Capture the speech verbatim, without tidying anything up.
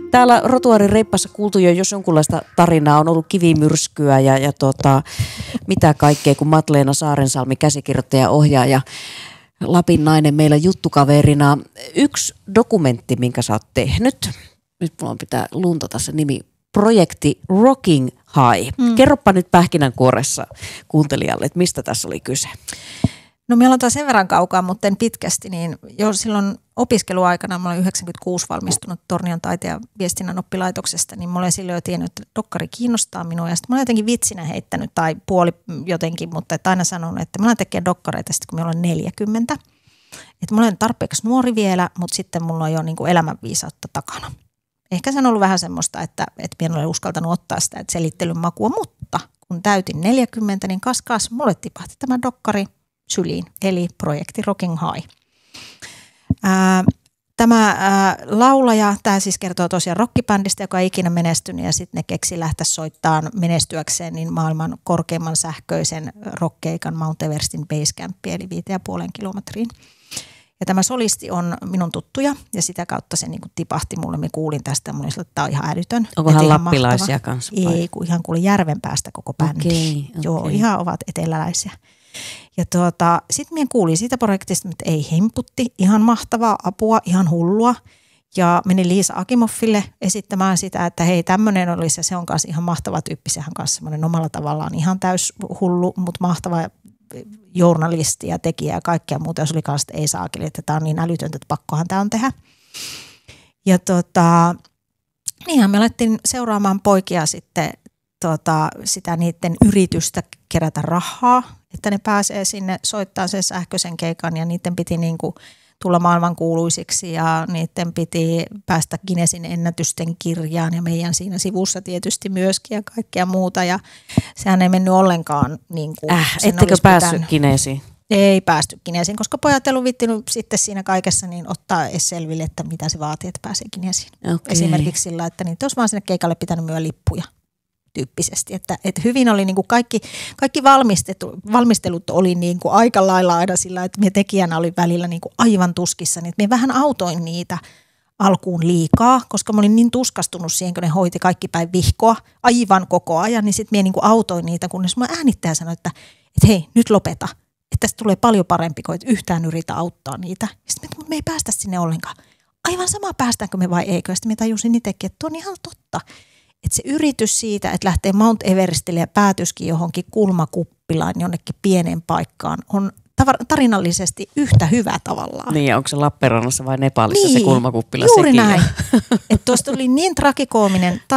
Täällä Rotuaarin reippassa kuultu jo jos jonkunlaista tarinaa, on ollut kivimyrskyä ja, ja tota, mitä kaikkea, kun Matleena Saarensalmi, käsikirjoittaja, ohjaaja, Lapin nainen meillä juttukaverina. Yksi dokumentti, minkä sä oot tehnyt, nyt mulla pitää luntata se nimi, projekti Rocking High. Mm. Kerropa nyt pähkinänkuoressa kuuntelijalle, että mistä tässä oli kyse. No meillä on taas sen verran kaukaa, mutta en pitkästi, niin jo silloin opiskeluaikana, mä olen yhdeksänkymmentäkuusi valmistunut Tornion taiteen ja viestinnän oppilaitoksesta, niin mä olen silloin jo tiennyt, että dokkari kiinnostaa minua. Ja sitten mä olen jotenkin vitsinä heittänyt, tai puoli jotenkin, mutta et aina sanonut, että mä olen tekemään dokkareita sitten, kun mä olen neljäkymmentä. Että mä olen tarpeeksi nuori vielä, mutta sitten mulla on jo niin kuin elämänviisautta takana. Ehkä se on ollut vähän semmoista, että, että mä en ole uskaltanut ottaa sitä että selittelyn makua, mutta kun täytin neljäkymmentä, niin kas kas, mulle tipahti tämä dokkari syliin, eli projekti Rocking High. Ää, tämä ää, laulaja, tämä siis kertoo tosiaan rockibändistä, joka ei ikinä menestynyt, ja sitten ne keksi lähteä soittamaan menestyäkseen niin maailman korkeimman sähköisen rockkeikan Mount Everestin basecampiin, eli viiteen ja puolen kilometriin. Ja tämä solisti on minun tuttuja, ja sitä kautta se niin kuin tipahti mulle. Mä kuulin tästä, mulle että tämä on ihan älytön. Onkohan lappilaisia mahtava. Kanssa? Ei, kun ihan kuulin järven päästä koko bändi. Okay, okay. Joo, ihan ovat eteläläisiä. Ja tuota, sitten minä kuulin siitä projektista, että ei hemputti, ihan mahtavaa apua, ihan hullua. Ja menin Liisa Akimoffille esittämään sitä, että hei tämmöinen olisi, ja se on kanssa ihan mahtava tyyppi. Sehän kanssa semmoinen omalla tavallaan ihan täys hullu, mutta mahtava journalisti ja tekijä ja kaikkea muuta. Jos oli kanssa, että ei saakeli, että tämä on niin älytöntä, että pakkohan tämä on tehdä. Ja tota, niinhän me alettiin seuraamaan poikia sitten tota, sitä niiden yritystä kerätä rahaa, että ne pääsee sinne soittaa sen sähköisen keikan ja niiden piti niinku tulla maailmankuuluisiksi ja niiden piti päästä Guinnessin ennätysten kirjaan ja meidän siinä sivussa tietysti myöskin ja kaikkea muuta ja sehän ei mennyt ollenkaan niin kuin äh, ettekö päässyt pitänyt. Guinnessiin? Ei päästy Guinnessiin, koska pojat ei ollut vittinyt sitten siinä kaikessa niin ottaa edes selville, että mitä se vaatii, että pääsee Guinnessiin. Okay. Esimerkiksi sillä, että niitä olisi vaan sinne keikalle pitänyt myydä lippuja. Tyyppisesti, että, että hyvin oli niin kuin kaikki, kaikki valmistelut oli niin kuin aika lailla aina sillä, että minä tekijänä oli välillä niin kuin aivan tuskissa, niin että minä vähän autoin niitä alkuun liikaa, koska mä olin niin tuskastunut siihen, kun ne hoiti kaikki päin vihkoa aivan koko ajan, niin sitten minä niin kuin autoin niitä, kunnes mä äänittäjä sanoi, että, että hei, nyt lopeta, että tästä tulee paljon parempi, kun et yhtään yritä auttaa niitä. Sitten me, me ei päästä sinne ollenkaan. Aivan sama päästäänkö me vai eikö, ja sitten me tajusin itsekin, että tuo on ihan totta. Että se yritys siitä, että lähtee Mount Everestille ja päätyskin johonkin kulmakuppilaan jonnekin pieneen paikkaan, on tarinallisesti yhtä hyvä tavallaan. Niin, onko se Lappeenrannassa vai Nepalissa niin, se kulmakuppila juuri sekin? Näin. Että tuosta tuli niin trakikoominen